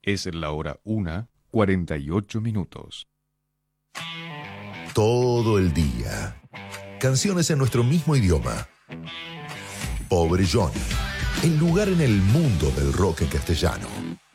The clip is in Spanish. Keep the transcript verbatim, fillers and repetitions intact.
Es la hora una, cuarenta y ocho minutos. Todo el día. Canciones en nuestro mismo idioma. Pobre Johnny. El lugar en el mundo del rock en castellano.